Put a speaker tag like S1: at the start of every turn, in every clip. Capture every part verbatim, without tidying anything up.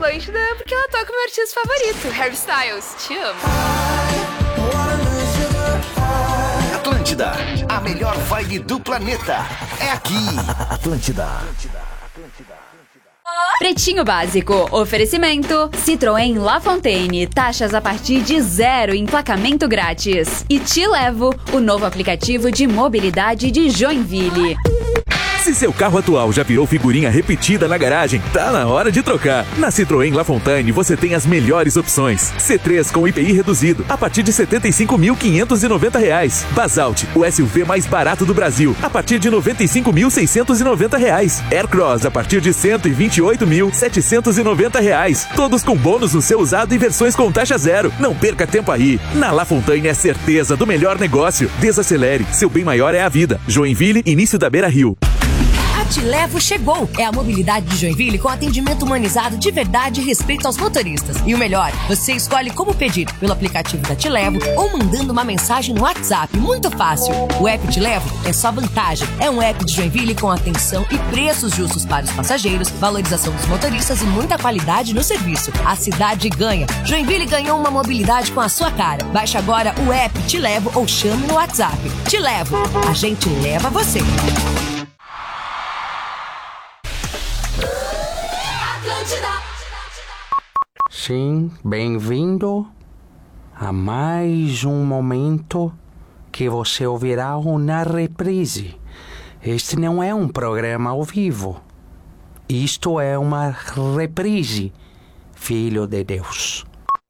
S1: Atlântida porque ela toca o meu artista favorito, Harry Styles. Te amo.
S2: Atlântida, a melhor vibe do planeta. É aqui. Atlântida.
S3: Pretinho Básico, oferecimento Citroën La Fontaine, taxas a partir de zero, emplacamento grátis. E Te Levo, o novo aplicativo de mobilidade de Joinville.
S4: Se seu carro atual já virou figurinha repetida na garagem, tá na hora de trocar. Na Citroën La Fontaine você tem as melhores opções. C três com I P I reduzido, a partir de setenta e cinco mil quinhentos e noventa reais. Basalt, o S U V mais barato do Brasil, a partir de noventa e cinco mil seiscentos e noventa reais. Aircross, a partir de cento e vinte e oito mil setecentos e noventa reais. Todos com bônus no seu usado e versões com taxa zero. Não perca tempo aí. Na La Fontaine é certeza do melhor negócio. Desacelere, seu bem maior é a vida. Joinville, início da Beira Rio.
S5: A Te Levo chegou. É a mobilidade de Joinville com atendimento humanizado de verdade e respeito aos motoristas. E o melhor, você escolhe como pedir, pelo aplicativo da Te Levo ou mandando uma mensagem no WhatsApp. Muito fácil. O app Te Levo é só vantagem. É um app de Joinville com atenção e preços justos para os passageiros, valorização dos motoristas e muita qualidade no serviço. A cidade ganha. Joinville ganhou uma mobilidade com a sua cara. Baixe agora o app Te Levo ou chame no WhatsApp. Te Levo. A gente leva você.
S6: Sim, bem-vindo a mais um momento que você ouvirá na reprise. Este não é um programa ao vivo. Isto é uma reprise, filho de Deus.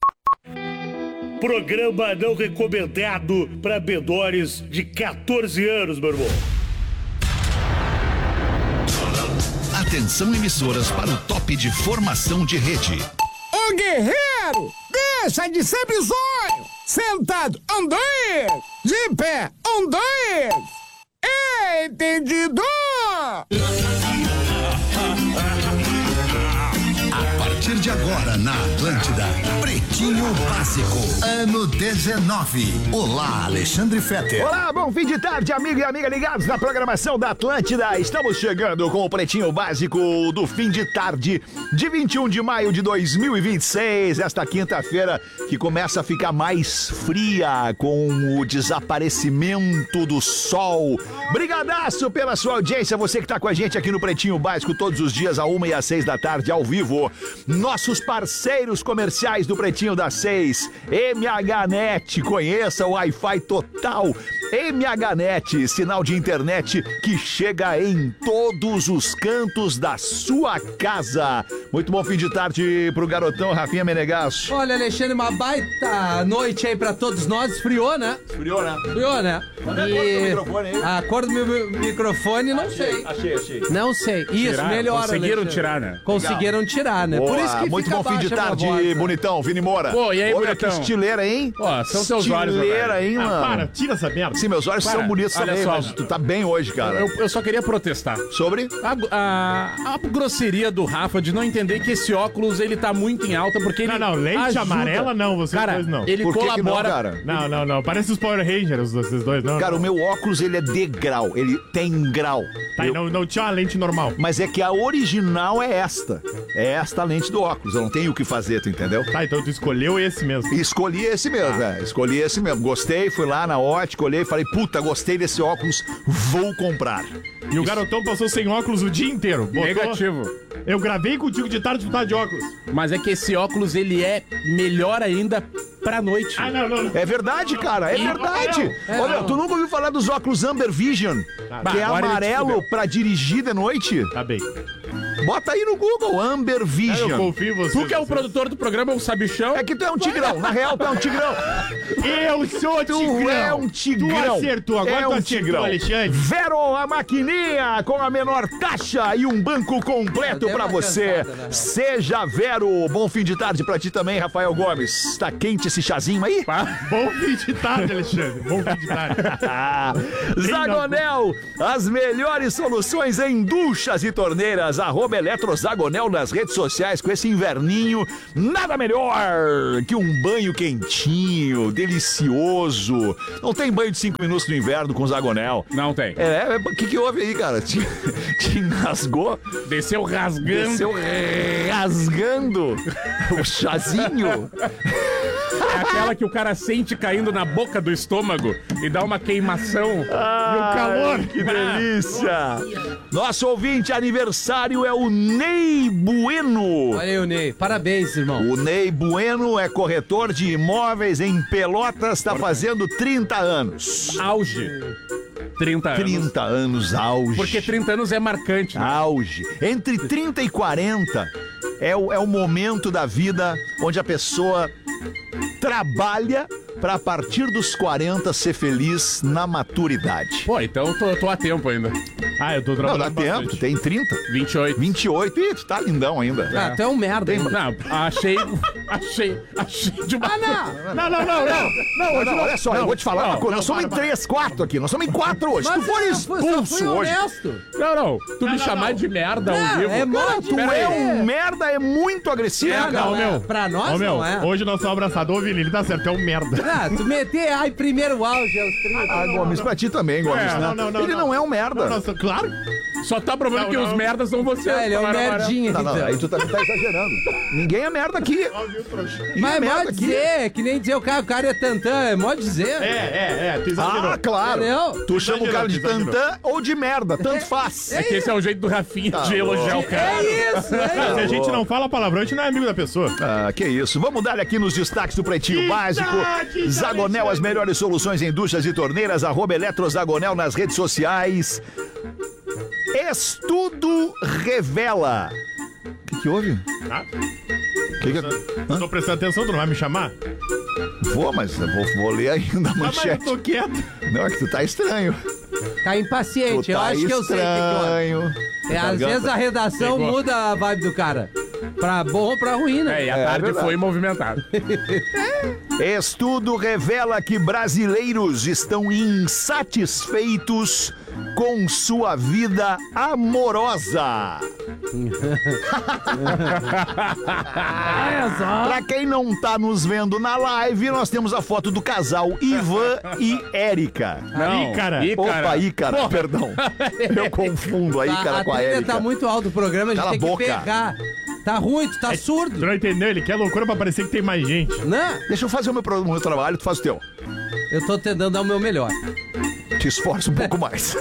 S7: Programa não recomendado para menores de catorze anos, meu irmão.
S2: Atenção, emissoras, para o top de formação de rede.
S8: Ô guerreiro, deixa de ser bizonho. Sentado, um, dois. De pé, um, dois. Entendido?
S2: A partir de agora na Atlântida, Pretinho Básico, ano dezenove. Olá, Alexandre Fetter.
S9: Olá, bom fim de tarde, amigo e amiga ligados na programação da Atlântida. Estamos chegando com o Pretinho Básico do fim de tarde de vinte e um de maio de dois mil e vinte e seis. Esta quinta-feira que começa a ficar mais fria com o desaparecimento do sol. Brigadaço pela sua audiência, você que está com a gente aqui no Pretinho Básico todos os dias, a uma e às seis da tarde, ao vivo. Nossos parceiros comerciais do Pretinho das Seis, M H Net, conheça o Wi-Fi total. M H Net, sinal de internet que chega em todos os cantos da sua casa. Muito bom fim de tarde pro garotão Rafinha Menegasso.
S10: Olha, Alexandre, uma baita noite aí pra todos nós. Esfriou, né?
S9: Esfriou, né?
S10: Esfriou, né?
S9: Cadê a cor do microfone aí?
S10: A cor do meu microfone, não
S9: achei,
S10: sei.
S9: Achei, achei.
S10: Não sei. Isso,
S7: Tirar,
S10: melhor,
S7: conseguiram
S10: Alexandre.
S7: tirar, né?
S10: Conseguiram
S9: Legal.
S10: tirar, né?
S9: Boa,
S10: Por isso que
S9: muito
S10: fica
S9: bom fim de
S10: baixa a
S9: tarde,
S10: minha voz, né?
S9: bonitão, Vini Moura.
S7: Pô, e aí,
S9: olha
S7: bonitão?
S9: que estileira, hein?
S7: Ó, são teus olhos, meu
S9: Estileira,
S7: velho.
S9: hein,
S7: Ah,
S9: mano?
S7: para, tira essa merda.
S9: Sim, meus olhos
S7: Para.
S9: são bonitos
S7: Olha
S9: também,
S7: só,
S9: mas tu tá bem hoje, cara.
S7: Eu, eu só queria protestar.
S9: Sobre?
S7: A, a, a grosseria do Rafa de não entender que esse óculos, ele tá muito em alta, porque ele
S11: Não, não, lente
S7: ajuda.
S11: amarela não, vocês
S7: Cara,
S11: dois não.
S7: ele
S9: Por que que
S7: colabora...
S9: não, cara?
S11: Não, não, não, parece os Power Rangers, vocês dois, não.
S9: Cara, o meu óculos, ele é de grau, ele tem grau.
S11: Tá,
S9: Eu-
S11: não, não tinha uma lente normal.
S9: Mas é que a original é esta. É esta a lente do óculos, eu não tenho o que fazer, tu entendeu?
S11: Tá, então tu escolheu esse mesmo.
S9: E escolhi esse mesmo, é. Escolhi esse mesmo. Gostei, fui lá na ótica, olhei e falei, puta, gostei desse óculos, vou comprar.
S11: E o garotão passou sem óculos o dia inteiro. Botou...
S7: Negativo.
S11: Eu gravei contigo de tarde, tu tá de óculos.
S7: Mas é que esse óculos, ele é melhor ainda pra noite.
S11: Ah, não, não, não.
S9: É verdade, cara, é
S11: E-
S9: verdade.
S11: não,
S7: é,
S9: Olha,
S7: não.
S9: tu nunca ouviu falar dos óculos Amber Vision?
S11: Tá,
S9: que é
S7: agora ele te
S9: amarelo
S7: fudeu.
S9: pra dirigir de noite?
S11: Tá bem.
S9: Bota aí no Google, Amber
S11: Ah, eu
S9: Vision.
S11: confio em você.
S7: Tu que é o produtor do programa, é um sabichão.
S9: É que tu é um tigrão, na real tu é um tigrão.
S11: Eu sou
S9: Tu
S11: tigrão.
S9: é um tigrão.
S11: Tu acertou, agora
S9: é
S11: tu
S9: um
S11: acertou,
S9: tigrão.
S11: Alexandre.
S9: Vero, a maquininha com a menor taxa e um banco completo
S10: dei
S9: pra
S10: uma
S9: você.
S10: cansada, né?
S9: Seja Vero. Bom fim de tarde pra ti também, Rafael Gomes. Tá quente esse chazinho aí?
S11: Bom fim de tarde, Alexandre. Bom fim de tarde.
S9: Zagonel, as melhores soluções em duchas e torneiras. Arroba arroba Eletrozagonel nas redes sociais. Com esse inverninho, nada melhor que um banho quentinho, delicioso. Não tem banho de cinco minutos no inverno com Zagonel.
S7: Não tem.
S9: É, o que que houve aí, cara? Te, te engasgou?
S7: Desceu rasgando.
S9: Desceu rasgando o chazinho.
S7: É aquela que o cara sente caindo na boca do estômago e dá uma queimação.
S9: Ah,
S7: e o calor.
S9: Que delícia! Nosso ouvinte aniversário é o Ney Bueno.
S10: Olha aí o Ney. Parabéns, irmão.
S9: O Ney Bueno é corretor de imóveis em Pelotas, está fazendo trinta anos.
S7: Auge. trinta anos.
S9: trinta anos, auge.
S7: Porque trinta anos é marcante. Né?
S9: Auge. Entre trinta e quarenta é o, é o momento da vida onde a pessoa trabalha para a partir dos quarenta ser feliz na maturidade.
S7: Pô, então eu tô, tô a tempo ainda.
S11: Ah, eu tô
S9: Não,
S11: trabalhando
S9: dá tempo,
S11: bastante.
S9: tu tem trinta.
S7: vinte e oito.
S9: vinte e oito. Ih, tu tá lindão ainda.
S10: Ah, tu é um merda. hein?
S7: Não, achei. Achei. Achei de uma.
S10: Ah, não.
S11: Não, não, não, não. Não, hoje
S9: Não,
S11: não.
S9: olha só,
S11: não,
S9: eu vou te falar
S11: não,
S9: uma coisa.
S11: não,
S9: Nós somos
S11: para,
S9: em três, quatro aqui. Nós somos em quatro hoje. Se tu for
S10: eu só fui
S9: expulso hoje.
S10: honesto.
S7: Não, não. Tu
S11: Não,
S7: me
S11: não,
S7: chamar
S11: não.
S7: de merda
S10: Não,
S7: ao vivo.
S10: é mó
S9: Cara,
S10: de
S9: tu
S10: merda.
S9: é um merda, é muito agressivo.
S10: É,
S11: Não,
S10: não,
S11: meu.
S10: é. Pra nós
S11: Ô, meu,
S10: não é.
S11: hoje nós somos abraçador, Vini, ele tá certo, é um merda.
S10: Ah, tu meter, ai, primeiro auge aos trinta.
S9: Ah, Gomes, pra ti também, Gomes,
S11: É,
S9: né?
S11: não, não, não,
S9: Ele não,
S11: não.
S9: é um merda.
S11: Não, nossa, claro.
S7: Só tá provando
S11: Não,
S7: que
S11: não.
S7: os merdas são vocês.
S10: Ah, ele é um
S7: Falaram,
S10: merdinha,
S9: Não, não,
S10: então.
S9: aí tu também tá exagerando. Ninguém é merda aqui. Ninguém
S10: Mas
S9: é
S10: é
S9: merda
S10: mó
S9: aqui.
S10: dizer, que nem dizer o cara, o cara é tantã, é mó dizer.
S11: É, é, é, tu exagerou.
S9: Ah, claro.
S10: Entendeu?
S9: Tu chama o cara de
S11: Exagerou,
S9: tantã ou de merda, tanto faz.
S7: É que esse é o jeito do Rafinha
S9: Tá
S7: de elogiar o cara.
S10: É isso, é
S11: Não,
S10: isso.
S11: se a gente não fala palavrão, a gente não é amigo da pessoa.
S9: Ah, que isso. Vamos dar aqui nos destaques do Pretinho Básico.
S11: Destaques,
S9: Zagonel, as melhores soluções em indústrias e torneiras. Arroba Eletrozagonel nas redes sociais. Estudo revela. O que, que houve?
S11: Tá?
S9: Que que...
S11: Eu tô prestando atenção, tu não vai me chamar?
S9: Vou, mas eu vou, vou ler ainda a
S11: Ah, mas eu
S9: manchete.
S11: tô quieto.
S9: Não, é que tu tá estranho.
S10: Tá
S9: Tu
S10: impaciente, eu
S9: tá
S10: acho que eu sei o que que eu...
S9: estranho.
S10: É, às vezes a redação
S7: Pegou.
S10: muda a vibe do cara. Pra bom ou pra ruim, né?
S7: É, e a
S9: É,
S7: tarde
S9: verdade.
S7: foi movimentada.
S9: Estudo revela que brasileiros estão insatisfeitos com sua vida amorosa. Pra quem não tá nos vendo na live, nós temos a foto do casal Ivan e Érica.
S7: Não.
S11: Ícara.
S7: Ícara.
S9: Opa, Ícara, perdão. Eu confundo a Ícara
S10: a
S9: com a
S10: trilha
S9: Érica.
S10: tá muito alto o programa, a gente
S9: Cala
S10: tem
S9: a boca.
S10: que pegar. Tá ruim, tu tá
S11: Tu
S10: surdo.
S11: não entendeu? Ele quer loucura pra parecer que tem mais gente.
S10: Não,
S9: Deixa eu fazer o meu, pro- o meu trabalho, tu faz o teu.
S10: eu tô tentando dar o meu melhor.
S9: Te esforça um pouco mais.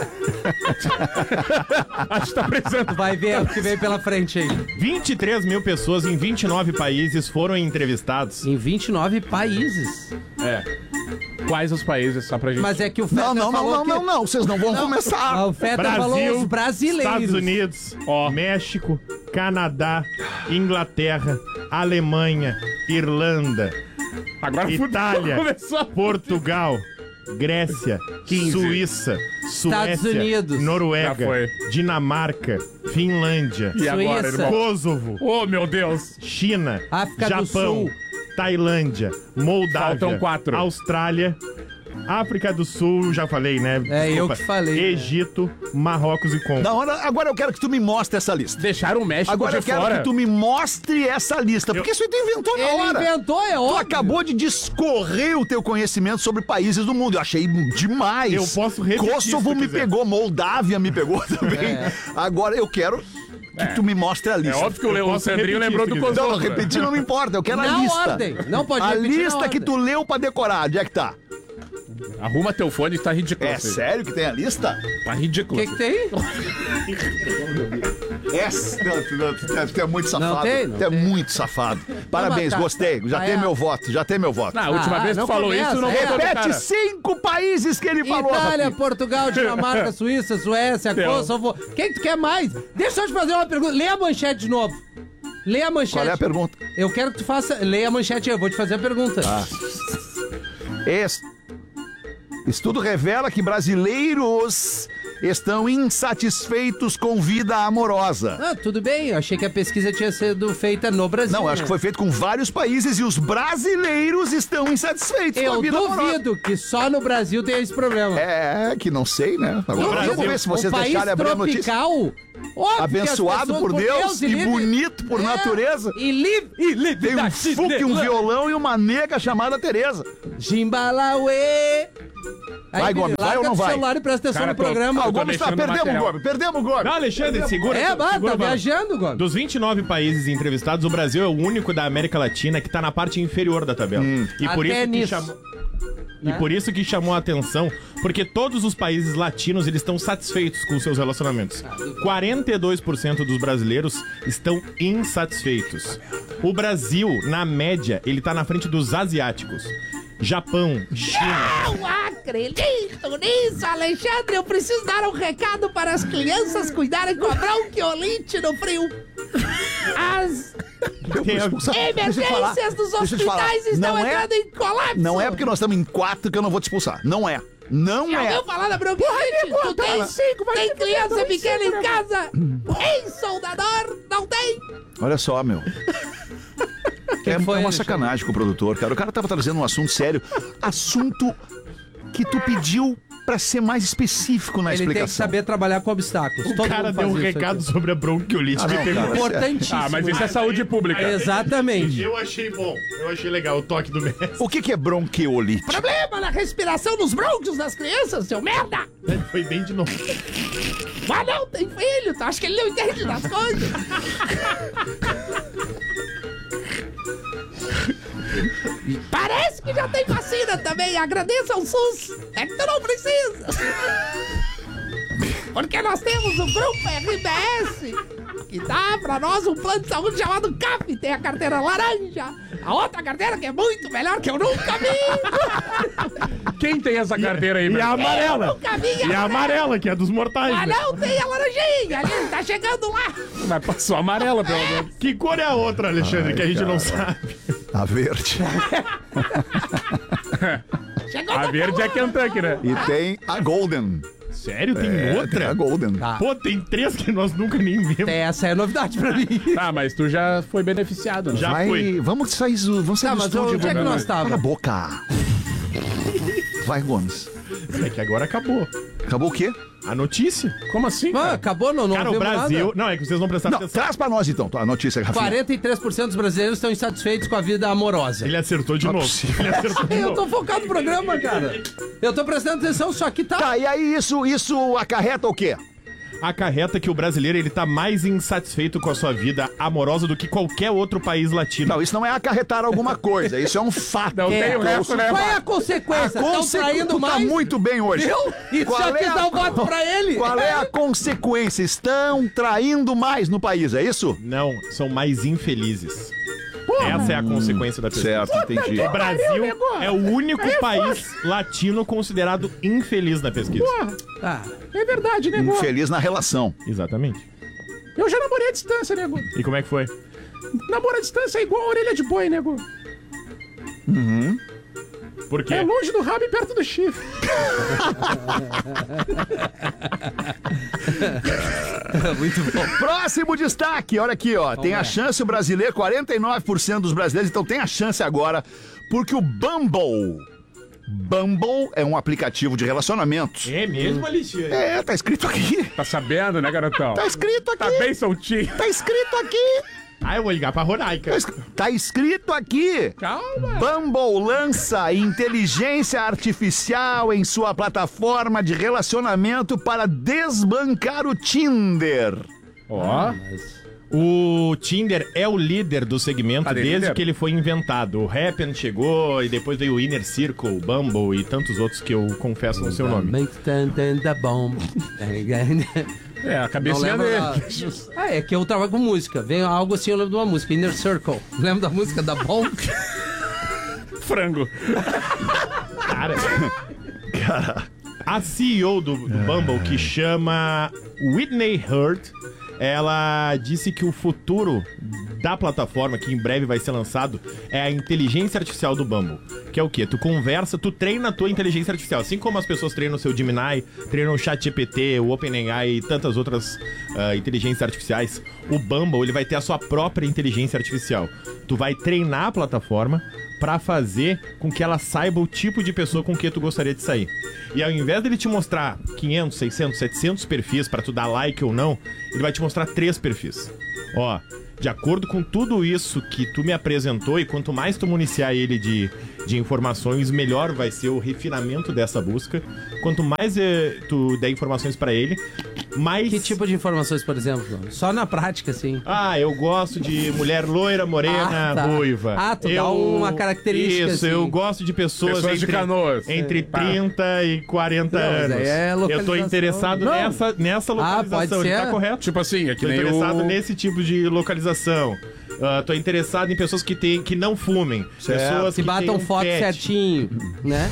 S7: Acho que tá precisando.
S10: Vai ver o que vem pela frente aí.
S11: vinte e três mil pessoas em vinte e nove países foram entrevistados.
S10: Em vinte e nove países.
S7: É. Quais os países, só pra gente...
S10: Mas é que o Feta
S9: Não, não, não,
S10: falou
S9: não,
S10: que...
S9: não, não. Vocês não vão
S10: Ah,
S9: começar.
S10: o Feta falou
S11: Brasil,
S10: os brasileiros.
S11: Estados Unidos, México, Canadá, Inglaterra, Alemanha, Irlanda,
S7: Agora
S11: Itália,
S7: começou.
S11: Portugal, Grécia,
S7: quinze.
S11: Suíça, Suécia,
S10: Unidos.
S7: Já
S11: Noruega,
S7: foi.
S11: Dinamarca, Finlândia,
S7: E agora,
S10: Suíça.
S7: irmão?
S11: Kosovo,
S7: Oh, meu Deus.
S11: China,
S10: África do
S11: Japão,
S10: Sul.
S11: Tailândia, Moldávia,
S7: Faltam quatro.
S11: Austrália, África do Sul, já falei, né?
S10: É, eu que falei, né?
S11: Egito, Marrocos e Congo.
S9: Da hora, agora eu quero que tu me mostre essa lista.
S7: Deixaram o México
S9: Agora
S7: de
S9: eu quero
S7: fora.
S9: que tu me mostre essa lista, porque isso aí tu inventou na
S10: Ele
S9: hora.
S10: inventou, é
S9: Tu
S10: óbvio.
S9: acabou de discorrer o teu conhecimento sobre países do mundo. Eu achei demais.
S11: Eu posso repetir
S9: Kosovo
S11: se tu
S9: me
S11: quiser.
S9: pegou, Moldávia me pegou também. Agora eu quero que tu me mostre a
S7: É
S9: lista.
S7: óbvio que o,
S11: Eu
S7: Leo, o
S11: posso
S7: Sandrinho
S11: repetir
S7: lembrou
S11: se
S7: do
S11: quiser.
S7: Kosovo.
S9: Não, repetir não me importa, eu quero a
S10: Na
S9: lista.
S10: ordem. Não pode
S9: A
S10: repetir na
S9: lista que
S10: ordem.
S9: tu leu pra decorar, onde é que tá?
S7: Arruma teu fone, tá ridículo.
S9: É
S7: assim.
S9: sério que tem a lista?
S7: Tá
S10: O
S7: ridículo.
S10: que que tem?
S9: Essa, não, tu, não, tu, é- tu é muito safado.
S10: Não tem, não
S9: tu é
S10: tem.
S9: muito safado. Parabéns,
S10: tá-
S9: gostei. Já
S10: tá
S9: tem
S10: aí,
S9: meu
S10: ó.
S9: voto, já tem meu voto.
S7: Na última
S10: Ah,
S7: vez que
S10: não
S7: tu falou
S10: começa,
S7: isso, não
S10: é.
S7: votou no
S9: Repete
S7: cara.
S9: cinco países que ele falou.
S10: Itália,
S9: Rafinha.
S10: Portugal, Dinamarca, Suíça, Suécia,
S7: Teu.
S10: Kosovo. Quem que tu quer mais? Deixa eu te fazer uma pergunta. Lê a manchete de novo. Lê a manchete.
S9: Qual é a pergunta?
S10: Eu quero que tu faça. Lê a manchete aí, eu vou te fazer a pergunta.
S9: Ah. Es- Estudo revela que brasileiros estão insatisfeitos com vida amorosa.
S10: Ah, tudo bem. Eu achei que a pesquisa tinha sido feita no Brasil.
S9: Não, acho
S10: né?
S9: que foi feito com vários países e os brasileiros estão insatisfeitos
S10: Eu
S9: com a vida
S10: duvido
S9: amorosa.
S10: que só no Brasil tem esse problema.
S9: É, que não sei, né? Agora
S10: Brasil,
S9: vamos ver se vocês
S10: um país
S9: deixarem abrir a notícia.
S10: tropical, óbvio
S9: Abençoado
S10: que as
S9: por
S10: pessoas,
S9: Deus, e
S10: livre-
S9: bonito por
S10: É,
S9: natureza.
S10: E livre, e livre
S9: Tem
S10: da
S9: um fuque, um violão e uma nega chamada Tereza.
S10: Jimbalaue.
S9: Vai, Gomes, vai ou não vai?
S10: o celular e presta atenção
S7: Cara,
S10: no
S7: tô-
S10: programa.
S9: Ah, o
S7: tô
S9: Gomes tá,
S7: deixando
S9: perdemos o
S7: material.
S9: Gomes, perdemos o Gomes.
S11: Não, Alexandre, segura.
S10: É, bah,
S11: segura,
S10: tá
S11: mano.
S10: viajando, Gomes.
S11: Dos vinte e nove países entrevistados, o Brasil é o único da América Latina que tá na parte inferior da tabela. E por
S10: Até
S11: isso que
S10: nisso.
S11: chamou... E por isso que chamou a atenção, porque todos os países latinos eles estão satisfeitos com seus relacionamentos. quarenta e dois por cento dos brasileiros estão insatisfeitos. O Brasil, na média, ele tá na frente dos asiáticos. Japão, China.
S10: Não acredito nisso, Alexandre. Eu preciso dar um recado para as crianças cuidarem com a bronquiolite no frio. As
S11: Tem a-
S9: Deixa eu falar,
S10: emergências dos
S9: deixa eu te falar.
S10: hospitais estão
S9: Não é-
S10: entrando em colapso.
S9: Não é porque nós estamos em quatro que eu não vou te expulsar. Não é. Não
S10: Já
S9: é.
S10: ouviu falar da bronquiolite? Tu tem cinco, tem criança pequena em casa? Em soldador? Não tem?
S9: Olha só, meu. É, é
S10: foi,
S9: uma
S10: Alexandre?
S9: sacanagem com o produtor, cara. O cara tava trazendo um assunto sério. Assunto que tu pediu pra ser mais específico na
S10: Ele
S9: explicação.
S10: tem que saber trabalhar com obstáculos.
S11: O cara deu um recado sobre a bronquiolite.
S9: Ah,
S11: me
S9: não,
S11: pegou.
S9: cara.
S10: Importantíssimo.
S7: Ah, mas isso é saúde pública.
S10: Exatamente.
S11: Eu achei bom. Eu achei legal o toque do mestre.
S9: O que, que é bronquiolite?
S10: Problema na respiração dos brônquios das crianças, seu merda!
S11: Foi bem de novo.
S10: Mas não, tem filho, tu acha que ele não entende das coisas? Parece que já tem vacina também, agradeça ao SUS, é que tu não precisa. Porque nós temos o Grupo R B S, que dá pra nós um plano de saúde chamado C A F, tem a carteira laranja, a outra carteira que é muito melhor que eu nunca vi.
S7: Quem tem essa carteira aí,
S11: E
S7: meu?
S11: a amarela.
S10: Eu nunca vi
S11: E a amarela, que é dos mortais.
S10: Mas
S11: né?
S10: não tem a laranjinha ali, tá chegando lá.
S7: Mas passou amarela, pelo menos.
S11: Que cor é a outra, Alexandre, que a gente não sabe?
S9: A verde.
S10: Chegou
S7: A
S10: na
S7: verde é Kentucky, né?
S9: E tem a golden.
S11: Sério? Tem
S9: É, tem
S11: outra?
S9: a golden.
S11: Pô, tem três que nós nunca nem vimos.
S10: Essa é novidade pra mim.
S7: Tá, mas tu já foi beneficiado, né?
S11: Já
S9: Vai,
S11: foi.
S9: vamos sair, do- vamos sair
S10: Tá,
S9: do
S10: mas
S9: estúdio.
S10: onde é que
S9: vamos-
S10: nós tava?
S9: Cala a boca. Vai, Gomes.
S11: É que agora acabou.
S9: Acabou o quê?
S11: A notícia.
S7: Como assim,
S10: Ah,
S7: cara?
S10: acabou, não, não
S11: Cara, o
S10: ouvimos
S11: Brasil...
S10: nada.
S11: Não, é que vocês não prestaram
S9: Não,
S11: atenção.
S9: traz pra nós então a notícia, Rafinha.
S10: quarenta e três por cento dos brasileiros estão insatisfeitos com a vida amorosa.
S11: Ele acertou de
S9: Não é
S11: novo.
S9: possível.
S11: Ele acertou de
S10: Eu
S11: novo.
S10: tô focado no programa, cara. Eu tô prestando atenção, só que tá...
S9: Tá, e aí isso, isso acarreta o quê?
S11: Acarreta que o brasileiro ele tá mais insatisfeito com a sua vida amorosa do que qualquer outro país latino.
S9: Não, isso não é acarretar alguma coisa, isso é um fato.
S7: Não tem o resto, né?
S10: Qual é a consequência?
S9: A
S10: Estão
S9: consequ-
S10: traindo
S9: tu tá
S10: mais?
S9: muito bem hoje.
S10: Viu? E tu
S9: Qual
S10: já
S9: é
S10: quis
S9: a-
S10: dar o voto pra ele?
S9: Qual é a consequência? Estão traindo mais no país, é isso?
S11: Não, são mais infelizes. Essa é a consequência da pesquisa.
S9: Certo, entendi.
S11: O Brasil é o único país latino considerado infeliz na pesquisa.
S10: Ah,
S7: É verdade, nego.
S9: Infeliz na relação.
S11: Exatamente.
S7: Eu já namorei à distância, nego.
S11: E como é que foi?
S7: Namoro à distância é igual a orelha de boi, nego.
S11: Por quê?
S7: É longe do rabo e perto do chifre.
S10: muito bom.
S9: Próximo destaque, olha aqui, ó. Tem a chance o brasileiro, quarenta e nove por cento dos brasileiros, então tem a chance agora, porque o Bumble. Bumble é um aplicativo de relacionamentos.
S11: É mesmo, Alexandre?
S9: É, tá escrito aqui.
S7: Tá sabendo, né, garotão?
S9: Tá escrito aqui.
S7: Tá bem soltinho.
S9: Tá escrito aqui.
S11: Ah, eu vou ligar pra Rodaica.
S9: Tá, es- tá escrito aqui.
S7: Calma.
S9: Bumble lança inteligência artificial em sua plataforma de relacionamento para desbancar o Tinder.
S7: Ó.
S11: O Tinder é o líder do segmento
S7: Cadê
S11: desde
S7: líder?
S11: que ele foi inventado. O Happn chegou e depois veio o Inner Circle, o Bumble e tantos outros que eu confesso no seu nome.
S7: É, a
S10: Não
S7: cabecinha
S10: lembro
S7: dele.
S10: da... Ah, é que eu trabalho com música. Vem algo assim, eu lembro de uma música, Inner Circle. Lembra da música da Bom?
S7: Frango.
S11: Cara, a C E O do, do Bumble, que chama Whitney Hurd, ela disse que o futuro da plataforma, que em breve vai ser lançado, é a inteligência artificial do Bumble. Que é o quê? Tu conversa, tu treina a tua inteligência artificial. Assim como as pessoas treinam o seu Gemini, treinam o ChatGPT, o OpenAI e tantas outras uh, inteligências artificiais, o Bumble, ele vai ter a sua própria inteligência artificial. Tu vai treinar a plataforma pra fazer com que ela saiba o tipo de pessoa com que tu gostaria de sair. E ao invés dele te mostrar quinhentos, seiscentos, setecentos perfis pra tu dar like ou não, ele vai te mostrar três perfis. Ó, de acordo com tudo isso que tu me apresentou, e quanto mais tu municiar ele de, de informações, melhor vai ser o refinamento dessa busca. Quanto mais eh, tu der informações pra ele, mais...
S12: Que tipo de informações, por exemplo? Só na prática, assim.
S11: Ah, eu gosto de mulher loira, morena,
S12: Ah, tá.
S11: ruiva.
S12: Ah, tu
S11: eu...
S12: dá uma característica,
S11: Isso,
S12: assim.
S11: eu gosto de pessoas,
S7: Pessoas de
S11: entre,
S7: Canoas.
S11: entre
S7: Pá.
S11: trinta e quarenta
S12: Não, mas
S11: anos.
S12: aí é
S11: eu tô
S12: localização.
S11: interessado
S12: Não.
S11: nessa, nessa localização.
S12: pode
S11: Ele
S12: ser.
S11: tá correto?
S7: Tipo assim, é que
S11: Tô
S7: nem
S11: interessado
S7: o...
S11: nesse tipo de localização. Uh, tô interessado em pessoas que, tem, que não fumem. Pessoas
S12: Que
S11: que
S12: batam
S11: tenham
S12: foto
S11: pet.
S12: certinho, né?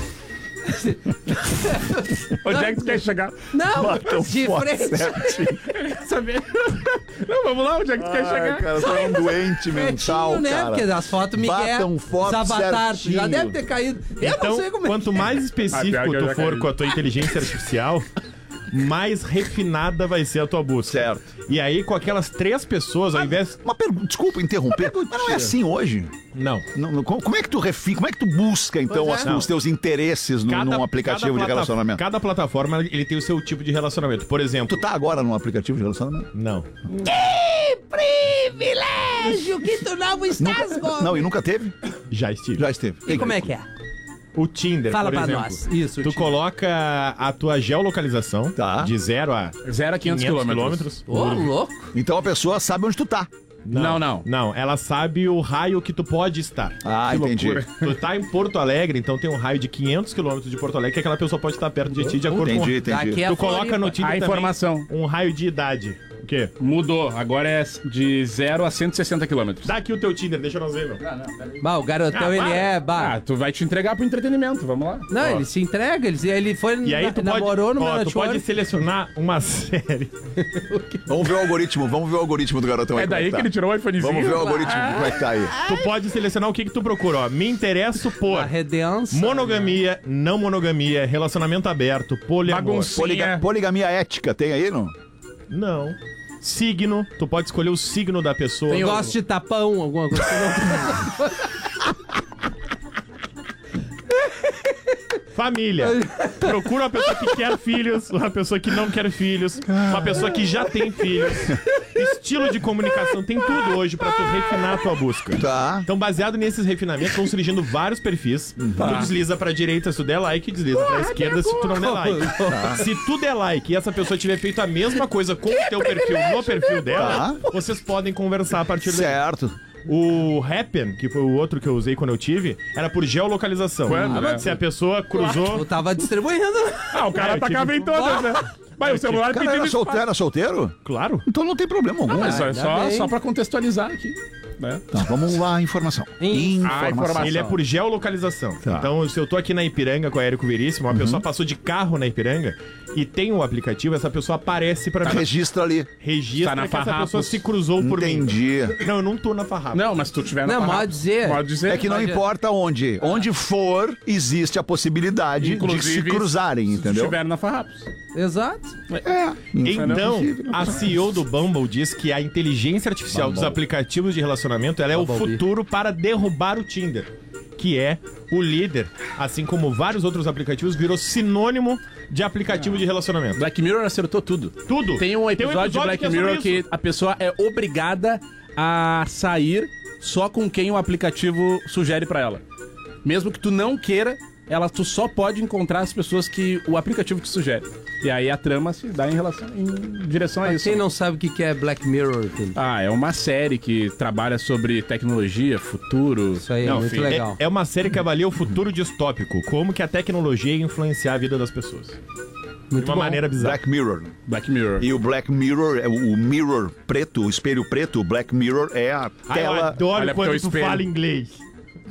S7: Onde é que tu quer chegar?
S12: Não,
S9: Batam
S12: de
S9: foto
S12: frente.
S7: Saber? Não, vamos lá, onde é que tu quer
S9: Ai,
S7: chegar?
S9: cara, tu é um doente mental,
S12: Certinho, né?
S9: cara.
S12: Porque as fotos Miguel,
S9: Batam foto
S12: os avatar,
S9: certinho.
S12: já deve ter caído. Eu
S11: Então,
S12: não sei como é
S11: quanto
S12: que é.
S11: mais
S7: Ah,
S11: específico
S7: pior que eu
S11: tu
S7: já
S11: for
S7: caí.
S11: com a tua inteligência artificial, mais refinada vai ser a tua busca.
S9: Certo.
S11: E aí, com aquelas três pessoas, ao invés...
S9: Uma pergunta, desculpa interromper, mas não é assim hoje.
S11: Não.
S9: Não, não, como como é que tu refina, como é que tu busca, então,
S12: Pois é.
S9: as- os teus interesses no, num aplicativo de
S11: plata-
S9: relacionamento?
S11: Cada plataforma, ele tem o seu tipo de relacionamento. Por exemplo...
S9: Tu tá agora num aplicativo de relacionamento?
S11: Não.
S12: Que privilégio que tu não estás, Gomes.
S9: Não, e nunca teve?
S11: Já estive.
S9: Já esteve.
S12: E como é que é?
S11: O Tinder,
S12: Fala
S11: por
S12: pra
S11: exemplo.
S12: nós. Isso, o
S11: Tu
S12: Tinder.
S11: coloca a tua geolocalização
S9: Tá.
S11: de zero a
S7: Zero a quinhentos quilômetros.
S12: Ô, louco.
S9: Então a pessoa sabe onde tu tá.
S7: Não, não.
S11: Não, ela sabe o raio que tu pode estar.
S9: Ah,
S11: Que
S9: entendi.
S11: loucura. Tu tá em Porto Alegre, então tem um raio de quinhentos quilômetros de Porto Alegre que aquela pessoa pode estar perto de ti de acordo
S9: Entendi,
S11: com...
S9: entendi.
S12: Daqui é
S11: Tu coloca
S12: Floripa.
S11: no Tinder
S7: A
S11: também
S7: informação.
S11: um raio de idade. O quê?
S7: Mudou. Agora é de zero a cento e sessenta quilômetros.
S11: Dá aqui o teu Tinder, deixa nós ver, meu.
S12: Bah, o garotão,
S11: Ah,
S12: ele
S11: para.
S12: é... Bah.
S7: Ah, tu vai te entregar pro entretenimento, vamos lá.
S12: Não,
S11: Ó.
S12: ele se entrega, ele, ele foi,
S11: E aí
S12: na-
S11: tu
S12: namorou
S11: pode,
S12: no
S11: ó,
S12: meu
S11: tu pode selecionar uma série.
S9: Vamos ver o algoritmo, vamos ver o algoritmo do garotão aí.
S7: É
S9: como
S7: daí
S9: tá.
S7: que ele tirou o iPhonezinho.
S9: Vamos ver o algoritmo, como é que tá aí.
S11: Tu pode selecionar o que que tu procura, ó. Me interesso por
S12: A redenção.
S11: monogamia, não monogamia, relacionamento aberto, poliamor.
S7: Baguncinha.
S9: Poliga- poligamia ética, tem aí, não?
S11: Não. Signo, tu pode escolher o signo da pessoa.
S12: Eu gosto de tapão, alguma coisa assim.
S11: Família. Procura uma pessoa que quer filhos, uma pessoa que não quer filhos, uma pessoa que já tem filhos. Estilo de comunicação, tem tudo hoje pra tu refinar a tua busca.
S9: Tá.
S11: Então, baseado nesses refinamentos, vão surgindo vários perfis. Tu desliza pra direita se tu der like, desliza pra esquerda se tu não der like. Se tu der like e essa pessoa tiver feito a mesma coisa com o teu perfil no perfil dela, vocês podem conversar a partir daí.
S9: Certo.
S11: O Happen, que foi o outro que eu usei quando eu tive, era por geolocalização.
S7: Quando, né?
S11: Se a pessoa cruzou...
S12: Eu tava distribuindo.
S7: Ah, o cara
S11: É, eu
S7: atacava
S11: tive-
S7: em todas, né? Vai, o celular
S9: O cara
S7: pedindo
S9: era solteiro, era solteiro?
S11: Claro.
S9: Então não tem problema algum.
S7: Mas é
S12: ainda
S7: só,
S12: bem.
S7: só pra contextualizar aqui. Né?
S9: Tá, vamos lá, a informação.
S7: Ah, informação.
S11: Ele é por geolocalização.
S9: Tá.
S11: Então, se eu tô aqui na Ipiranga com a Érico Veríssimo, uma pessoa passou de carro na Ipiranga e tem o aplicativo, essa pessoa aparece pra mim.
S9: Registra ali.
S11: Registra
S7: Tá na
S11: que essa
S7: Farrapos.
S11: pessoa se cruzou por mim.
S9: Entendi.
S11: Não, eu não tô na Farrapos.
S7: Não, mas se tu tiver na
S12: Não,
S7: Farrapos,
S12: pode dizer.
S7: Pode dizer.
S9: É que não
S12: Pode-
S9: importa onde. Onde for, existe a possibilidade de se
S7: Inclusive,
S9: cruzarem,
S7: Se
S9: entendeu?
S7: estiver na Farrapos.
S12: Exato.
S9: É.
S11: Então, a C E O do Bumble diz que a inteligência artificial dos aplicativos de relacionamento ela é o
S12: Bumblebee.
S11: futuro para derrubar o Tinder, que é o líder, assim como vários outros aplicativos, virou sinônimo de aplicativo de relacionamento.
S7: Black Mirror acertou tudo.
S11: Tudo.
S7: Tem um episódio, de Black
S11: que é sobre
S7: Mirror que
S11: isso.
S7: a pessoa é obrigada a sair só com quem o aplicativo sugere pra ela. Mesmo que tu não queira, ela, tu só pode encontrar as pessoas que o aplicativo te sugere. E aí a trama se dá em relação em direção a
S12: Pra
S7: isso.
S12: quem não sabe o que que é Black Mirror, filho.
S7: Ah, é uma série que trabalha sobre tecnologia, futuro.
S12: Isso aí é
S11: Não,
S12: muito
S11: filho,
S12: legal.
S11: É, é uma série que avalia o futuro distópico, como que a tecnologia ia influenciar a vida das pessoas.
S12: Muito
S11: de uma
S12: bom.
S11: maneira bizarra.
S9: Black Mirror.
S7: Black Mirror.
S9: E o Black Mirror, é o o mirror preto, o espelho preto, o Black Mirror é a
S11: Ah, eu
S9: tela.
S11: adoro
S7: Olha pro
S11: quando
S7: teu
S11: tu
S7: espelho.
S11: fala inglês.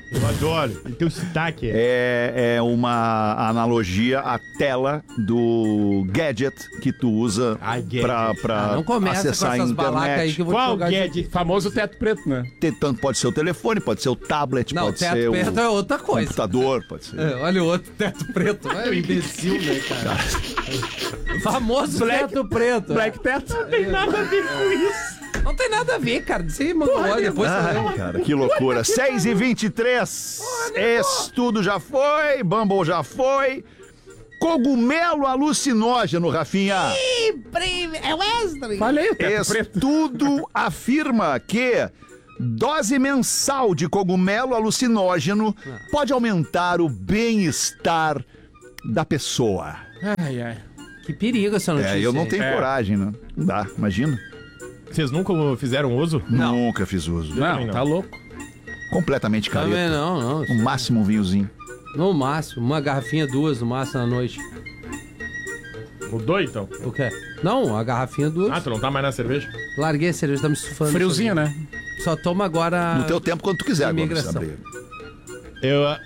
S11: Eu adoro. E teu sotaque
S9: é... é uma analogia à tela do gadget que tu usa
S11: Ai,
S9: pra, pra
S10: Ah, não começa
S9: acessar
S10: com essas
S9: a internet.
S10: balacas aí que eu vou te
S11: Qual
S10: jogar
S11: gadget?
S10: isso
S7: Famoso teto preto, né?
S9: Tem- Tanto pode ser o telefone, pode ser o tablet,
S10: Não,
S9: pode
S10: teto
S9: ser
S10: preto
S9: o
S10: é outra coisa.
S9: computador, pode ser.
S10: É, olha o outro teto preto. É um imbecil, né, cara? Famoso teto preto.
S7: Black teto.
S11: Não tem nada a ver com isso.
S10: Não tem nada a ver, cara. Você mandou olha, depois
S9: Ai,
S10: você
S9: cara, que loucura. seis e vinte e três. Estudo já foi, Bumble já foi. Cogumelo alucinógeno, Rafinha.
S12: Ih, prime... É Wesley.
S7: Falei o teto preto.
S9: Estudo afirma que dose mensal de cogumelo alucinógeno pode aumentar o bem-estar da pessoa.
S7: Ai, ai.
S10: Que perigo essa notícia.
S9: É, eu não
S10: aí.
S9: tenho
S7: É.
S9: coragem, né? Não dá, imagina.
S11: Vocês nunca fizeram uso?
S9: Nunca fiz uso.
S11: também
S7: Não,
S11: não.
S7: tá louco.
S9: Completamente
S10: Também
S9: careta.
S10: não, não.
S9: O máximo um vinhozinho.
S10: No máximo, uma garrafinha, duas no máximo na noite.
S11: Mudou então?
S10: O quê? Não, a garrafinha, duas.
S11: Ah, tu não tá mais na cerveja?
S10: Larguei a cerveja, tá me estufando.
S7: Friozinho, né?
S10: Só toma agora.
S9: No teu tempo, quando tu quiser, Gomes.
S10: imigração.
S9: Abreu.
S11: Eu,